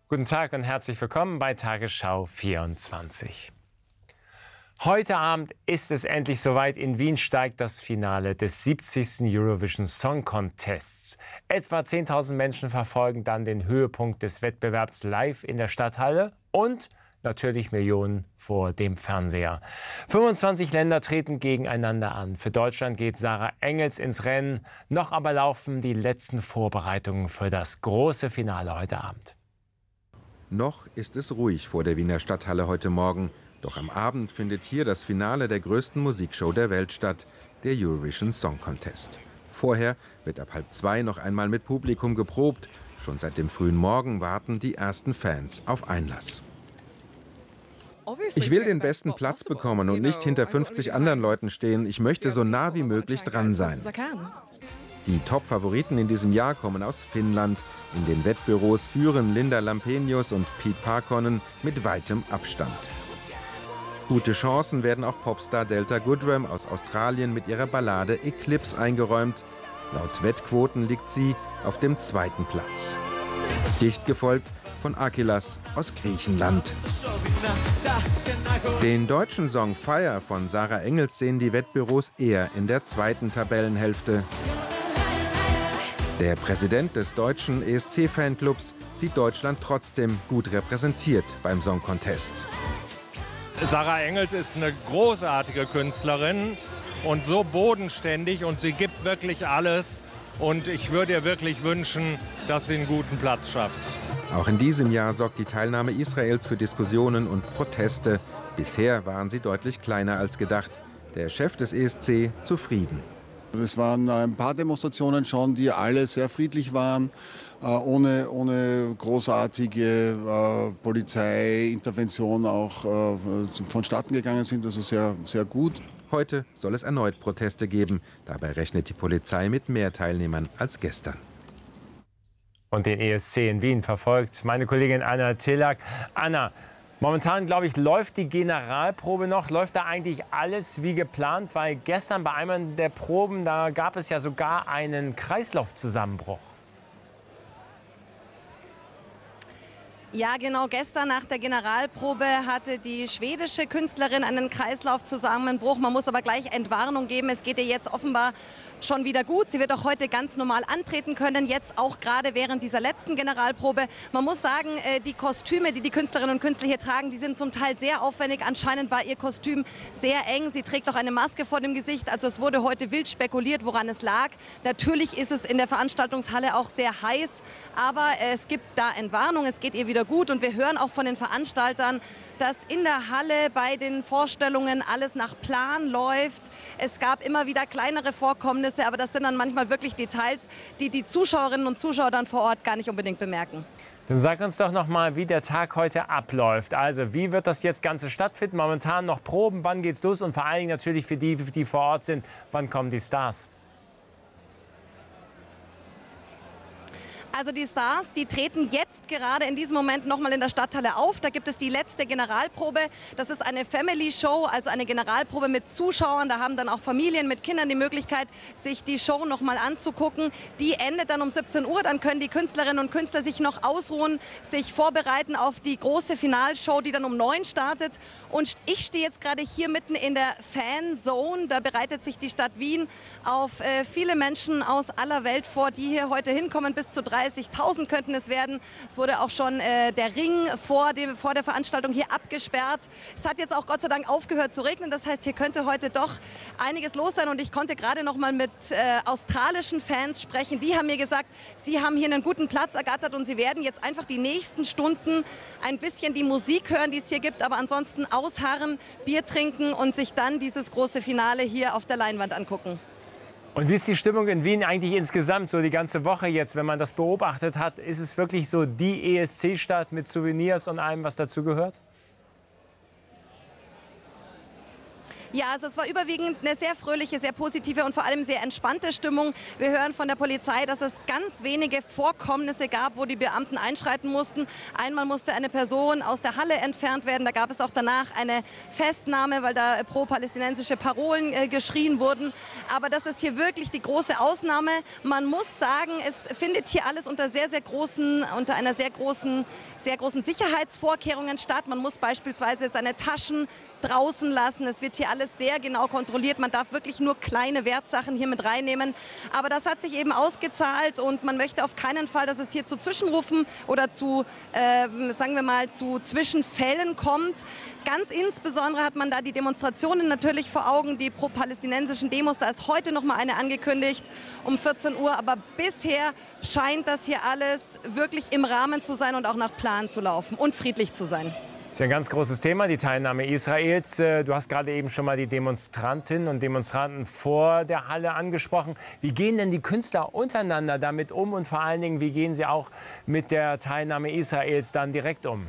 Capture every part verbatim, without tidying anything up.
Guten Tag und herzlich willkommen bei Tagesschau vierundzwanzig. Heute Abend ist es endlich soweit. In Wien steigt das Finale des siebzigsten Eurovision Song Contests. Etwa zehntausend Menschen verfolgen dann den Höhepunkt des Wettbewerbs live in der Stadthalle und natürlich Millionen vor dem Fernseher. fünfundzwanzig Länder treten gegeneinander an. Für Deutschland geht Sarah Engels ins Rennen. Noch aber laufen die letzten Vorbereitungen für das große Finale heute Abend. Noch ist es ruhig vor der Wiener Stadthalle heute Morgen. Doch am Abend findet hier das Finale der größten Musikshow der Welt statt, der Eurovision Song Contest. Vorher wird ab halb zwei noch einmal mit Publikum geprobt. Schon seit dem frühen Morgen warten die ersten Fans auf Einlass. Ich will den besten Platz bekommen und nicht hinter fünfzig anderen Leuten stehen. Ich möchte so nah wie möglich dran sein. Die Top-Favoriten in diesem Jahr kommen aus Finnland. In den Wettbüros führen Linda Lampenius und Pete Parkonen mit weitem Abstand. Gute Chancen werden auch Popstar Delta Goodrem aus Australien mit ihrer Ballade Eclipse eingeräumt. Laut Wettquoten liegt sie auf dem zweiten Platz. Dicht gefolgt von Akilas aus Griechenland. Den deutschen Song Fire von Sarah Engels sehen die Wettbüros eher in der zweiten Tabellenhälfte. Der Präsident des deutschen E S C-Fanclubs sieht Deutschland trotzdem gut repräsentiert beim Song Contest. Sarah Engels ist eine großartige Künstlerin und so bodenständig und sie gibt wirklich alles. Und ich würde ihr wirklich wünschen, dass sie einen guten Platz schafft. Auch in diesem Jahr sorgt die Teilnahme Israels für Diskussionen und Proteste. Bisher waren sie deutlich kleiner als gedacht. Der Chef des E S C zufrieden. Es waren ein paar Demonstrationen schon, die alle sehr friedlich waren, ohne, ohne großartige äh, Polizeiintervention auch äh, vonstatten gegangen sind, also sehr, sehr gut. Heute soll es erneut Proteste geben. Dabei rechnet die Polizei mit mehr Teilnehmern als gestern. Und den E S C in Wien verfolgt meine Kollegin Anna Tillak. Anna, momentan, glaube ich, läuft die Generalprobe noch. Läuft da eigentlich alles wie geplant? Weil gestern bei einem der Proben, da gab es ja sogar einen Kreislaufzusammenbruch. Ja, genau. Gestern nach der Generalprobe hatte die schwedische Künstlerin einen Kreislaufzusammenbruch. Man muss aber gleich Entwarnung geben. Es geht ihr jetzt offenbar schon wieder gut. Sie wird auch heute ganz normal antreten können, jetzt auch gerade während dieser letzten Generalprobe. Man muss sagen, die Kostüme, die die Künstlerinnen und Künstler hier tragen, die sind zum Teil sehr aufwendig. Anscheinend war ihr Kostüm sehr eng. Sie trägt auch eine Maske vor dem Gesicht. Also es wurde heute wild spekuliert, woran es lag. Natürlich ist es in der Veranstaltungshalle auch sehr heiß, aber es gibt da Entwarnung. Es geht ihr wieder gut und wir hören auch von den Veranstaltern, dass in der Halle bei den Vorstellungen alles nach Plan läuft. Es gab immer wieder kleinere Vorkommnisse, aber das sind dann manchmal wirklich Details, die die Zuschauerinnen und Zuschauer dann vor Ort gar nicht unbedingt bemerken. Dann sag uns doch noch mal, wie der Tag heute abläuft. Also wie wird das jetzt Ganze stattfinden? Momentan noch Proben, wann geht's los? Und vor allen Dingen natürlich für die, die vor Ort sind, wann kommen die Stars? Also die Stars, die treten jetzt gerade in diesem Moment noch mal in der Stadthalle auf. Da gibt es die letzte Generalprobe. Das ist eine Family Show, also eine Generalprobe mit Zuschauern. Da haben dann auch Familien mit Kindern die Möglichkeit, sich die Show noch mal anzugucken. Die endet dann um siebzehn Uhr. Dann können die Künstlerinnen und Künstler sich noch ausruhen, sich vorbereiten auf die große Finalshow, die dann um neun startet. Und ich stehe jetzt gerade hier mitten in der Fanzone. Da bereitet sich die Stadt Wien auf äh, viele Menschen aus aller Welt vor, die hier heute hinkommen. Bis zu dreißigtausend könnten es werden. Es wurde auch schon äh, der Ring vor, dem, vor der Veranstaltung hier abgesperrt. Es hat jetzt auch Gott sei Dank aufgehört zu regnen. Das heißt, hier könnte heute doch einiges los sein. Und ich konnte gerade noch mal mit äh, australischen Fans sprechen. Die haben mir gesagt, sie haben hier einen guten Platz ergattert und sie werden jetzt einfach die nächsten Stunden ein bisschen die Musik hören, die es hier gibt, aber ansonsten ausharren, Bier trinken und sich dann dieses große Finale hier auf der Leinwand angucken. Und wie ist die Stimmung in Wien eigentlich insgesamt, so die ganze Woche jetzt, wenn man das beobachtet hat? Ist es wirklich so die E S C-Stadt mit Souvenirs und allem, was dazugehört? Ja, also es war überwiegend eine sehr fröhliche, sehr positive und vor allem sehr entspannte Stimmung. Wir hören von der Polizei, dass es ganz wenige Vorkommnisse gab, wo die Beamten einschreiten mussten. Einmal musste eine Person aus der Halle entfernt werden. Da gab es auch danach eine Festnahme, weil da pro-palästinensische Parolen äh, geschrien wurden. Aber das ist hier wirklich die große Ausnahme. Man muss sagen, es findet hier alles unter sehr, sehr großen, unter einer sehr großen, sehr großen Sicherheitsvorkehrungen statt. Man muss beispielsweise seine Taschen draußen lassen. Es wird hier alles sehr genau kontrolliert. Man darf wirklich nur kleine Wertsachen hier mit reinnehmen. Aber das hat sich eben ausgezahlt und man möchte auf keinen Fall, dass es hier zu Zwischenrufen oder zu, äh, sagen wir mal, zu Zwischenfällen kommt. Ganz insbesondere hat man da die Demonstrationen natürlich vor Augen, die pro-palästinensischen Demos. Da ist heute noch mal eine angekündigt um vierzehn Uhr. Aber bisher scheint das hier alles wirklich im Rahmen zu sein und auch nach Plan zu laufen und friedlich zu sein. Das ist ein ganz großes Thema, die Teilnahme Israels. Du hast gerade eben schon mal die Demonstrantinnen und Demonstranten vor der Halle angesprochen. Wie gehen denn die Künstler untereinander damit um und vor allen Dingen, wie gehen sie auch mit der Teilnahme Israels dann direkt um?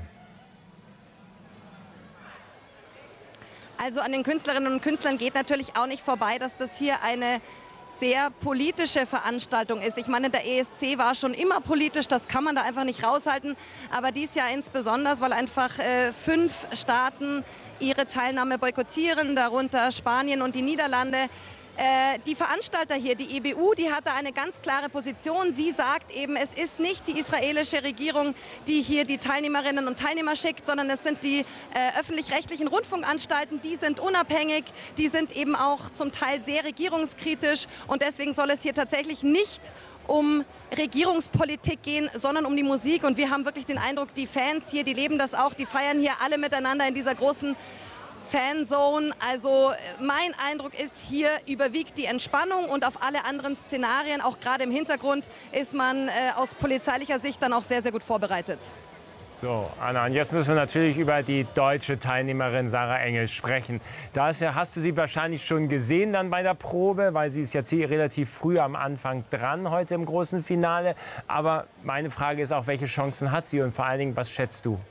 Also an den Künstlerinnen und Künstlern geht natürlich auch nicht vorbei, dass das hier eine sehr politische Veranstaltung ist. Ich meine, der E S C war schon immer politisch, das kann man da einfach nicht raushalten. Aber dies Jahr insbesondere, weil einfach äh, fünf Staaten ihre Teilnahme boykottieren, darunter Spanien und die Niederlande. Äh, die Veranstalter hier, die E B U, die hat da eine ganz klare Position. Sie sagt eben, es ist nicht die israelische Regierung, die hier die Teilnehmerinnen und Teilnehmer schickt, sondern es sind die äh, öffentlich-rechtlichen Rundfunkanstalten, die sind unabhängig, die sind eben auch zum Teil sehr regierungskritisch und deswegen soll es hier tatsächlich nicht um Regierungspolitik gehen, sondern um die Musik. Und wir haben wirklich den Eindruck, die Fans hier, die leben das auch, die feiern hier alle miteinander in dieser großen Fanzone. Also mein Eindruck ist, hier überwiegt die Entspannung und auf alle anderen Szenarien, auch gerade im Hintergrund, ist man äh, aus polizeilicher Sicht dann auch sehr, sehr gut vorbereitet. So, Anna, und jetzt müssen wir natürlich über die deutsche Teilnehmerin Sarah Engels sprechen. Da ist ja, hast du sie wahrscheinlich schon gesehen dann bei der Probe, weil sie ist jetzt hier relativ früh am Anfang dran, heute im großen Finale. Aber meine Frage ist auch, welche Chancen hat sie und vor allen Dingen, was schätzt du?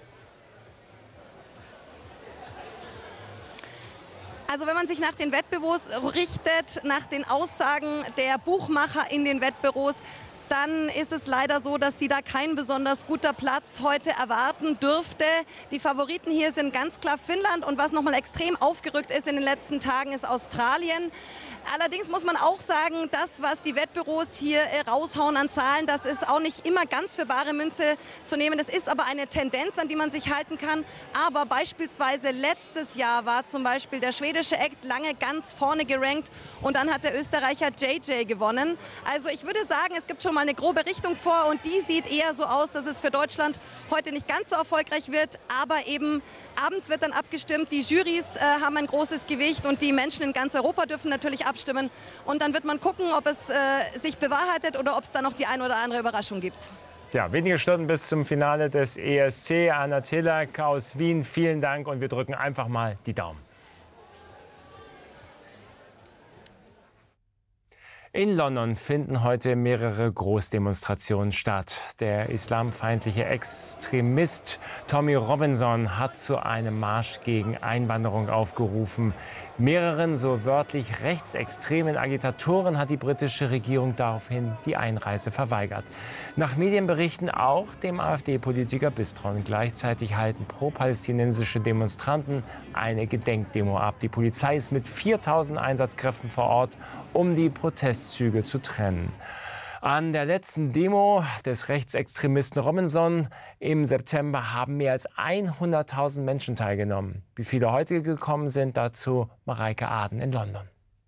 Also wenn man sich nach den Wettbüros richtet, nach den Aussagen der Buchmacher in den Wettbüros, dann ist es leider so, dass sie da kein besonders guter Platz heute erwarten dürfte. Die Favoriten hier sind ganz klar Finnland und was nochmal extrem aufgerückt ist in den letzten Tagen, ist Australien. Allerdings muss man auch sagen, das, was die Wettbüros hier raushauen an Zahlen, das ist auch nicht immer ganz für bare Münze zu nehmen. Das ist aber eine Tendenz, an die man sich halten kann. Aber beispielsweise letztes Jahr war zum Beispiel der schwedische Act lange ganz vorne gerankt und dann hat der Österreicher J J gewonnen. Also ich würde sagen, es gibt schon mal eine grobe Richtung vor und die sieht eher so aus, dass es für Deutschland heute nicht ganz so erfolgreich wird. Aber eben abends wird dann abgestimmt. Die Jurys äh, haben ein großes Gewicht und die Menschen in ganz Europa dürfen natürlich abstimmen. Und dann wird man gucken, ob es äh, sich bewahrheitet oder ob es da noch die ein oder andere Überraschung gibt. Ja, wenige Stunden bis zum Finale des E S C. Anna Tillak aus Wien, vielen Dank und wir drücken einfach mal die Daumen. In London finden heute mehrere Großdemonstrationen statt. Der islamfeindliche Extremist Tommy Robinson hat zu einem Marsch gegen Einwanderung aufgerufen. Mehreren, so wörtlich rechtsextremen Agitatoren hat die britische Regierung daraufhin die Einreise verweigert. Nach Medienberichten auch dem AfD-Politiker Bistron. Gleichzeitig halten pro-palästinensische Demonstranten eine Gedenkdemo ab. Die Polizei ist mit viertausend Einsatzkräften vor Ort, um die Protestzüge zu trennen. An der letzten Demo des Rechtsextremisten Robinson im September haben mehr als hunderttausend Menschen teilgenommen. Wie viele heute gekommen sind, dazu Mareike Aden in London.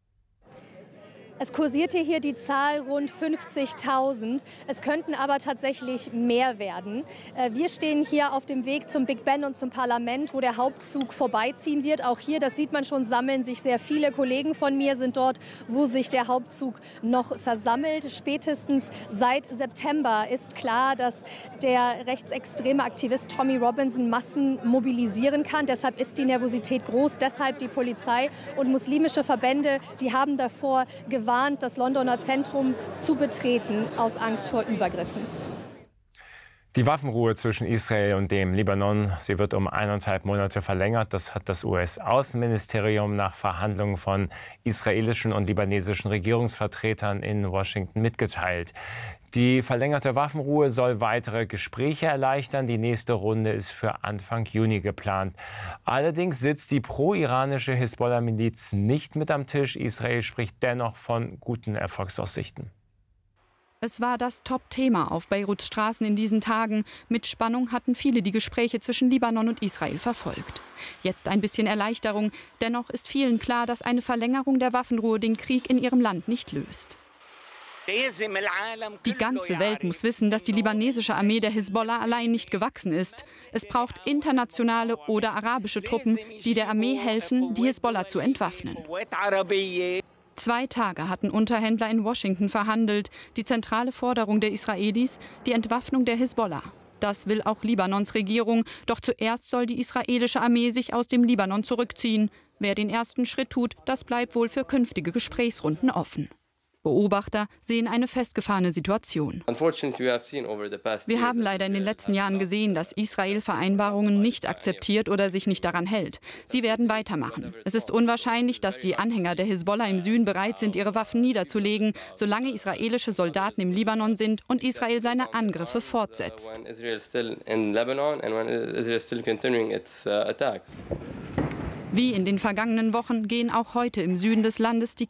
Es kursierte hier die Zahl rund fünfzigtausend. Es könnten aber tatsächlich mehr werden. Wir stehen hier auf dem Weg zum Big Ben und zum Parlament, wo der Hauptzug vorbeiziehen wird. Auch hier, das sieht man schon, sammeln sich sehr viele. Kollegen von mir sind dort, wo sich der Hauptzug noch versammelt. Spätestens seit September ist klar, dass der rechtsextreme Aktivist Tommy Robinson Massen mobilisieren kann. Deshalb ist die Nervosität groß. Deshalb die Polizei und muslimische Verbände, die haben davor gewarnt, das Londoner Zentrum zu betreten, aus Angst vor Übergriffen. Die Waffenruhe zwischen Israel und dem Libanon, sie wird um eineinhalb Monate verlängert. Das hat das U S-Außenministerium nach Verhandlungen von israelischen und libanesischen Regierungsvertretern in Washington mitgeteilt. Die verlängerte Waffenruhe soll weitere Gespräche erleichtern. Die nächste Runde ist für Anfang Juni geplant. Allerdings sitzt die pro-iranische Hisbollah-Miliz nicht mit am Tisch. Israel spricht dennoch von guten Erfolgsaussichten. Es war das Top-Thema auf Beiruts Straßen in diesen Tagen. Mit Spannung hatten viele die Gespräche zwischen Libanon und Israel verfolgt. Jetzt ein bisschen Erleichterung. Dennoch ist vielen klar, dass eine Verlängerung der Waffenruhe den Krieg in ihrem Land nicht löst. Die ganze Welt muss wissen, dass die libanesische Armee der Hisbollah allein nicht gewachsen ist. Es braucht internationale oder arabische Truppen, die der Armee helfen, die Hisbollah zu entwaffnen. Zwei Tage hatten Unterhändler in Washington verhandelt. Die zentrale Forderung der Israelis, die Entwaffnung der Hisbollah. Das will auch Libanons Regierung. Doch zuerst soll die israelische Armee sich aus dem Libanon zurückziehen. Wer den ersten Schritt tut, das bleibt wohl für künftige Gesprächsrunden offen. Beobachter sehen eine festgefahrene Situation. Wir haben leider in den letzten Jahren gesehen, dass Israel Vereinbarungen nicht akzeptiert oder sich nicht daran hält. Sie werden weitermachen. Es ist unwahrscheinlich, dass die Anhänger der Hisbollah im Süden bereit sind, ihre Waffen niederzulegen, solange israelische Soldaten im Libanon sind und Israel seine Angriffe fortsetzt. Wie in den vergangenen Wochen gehen auch heute im Süden des Landes die